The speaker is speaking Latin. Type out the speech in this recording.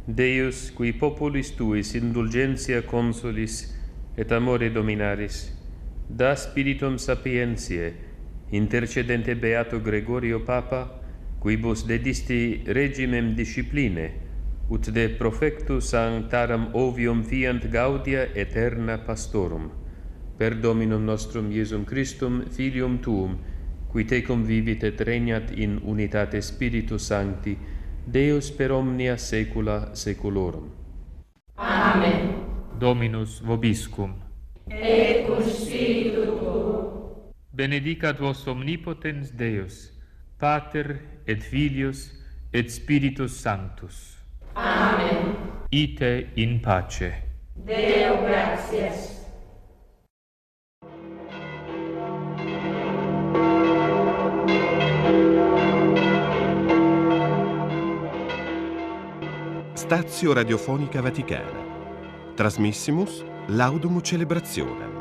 Deus, qui populis tuis indulgentia consolis et amore dominaris, da spiritum sapientiae, intercedente Beato Gregorio Papa, quibus dedisti regimem discipline, ut de profectu sanctaram ovium fiant gaudia eterna pastorum, per Dominum nostrum Iesum Christum, Filium Tuum, qui tecum vivit et regnat in unitate Spiritus Sancti, Deus per omnia saecula saeculorum. Amen. Dominus vobiscum. Et cum spiritu tuo. Benedicat vos omnipotens Deus, Pater et Filius et Spiritus Sanctus. Amen. Ite in pace. Deo gratias. Stazio Radiofonica Vaticana. Trasmissimus Laudum Celebrationem.